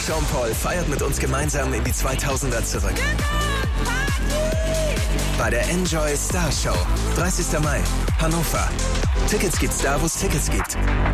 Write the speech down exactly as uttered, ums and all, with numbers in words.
Sean Paul feiert mit uns gemeinsam in die zweitausender zurück. Bei der Enjoy Star Show. dreißigster Mai, Hannover. Tickets gibt's da, wo es Tickets gibt.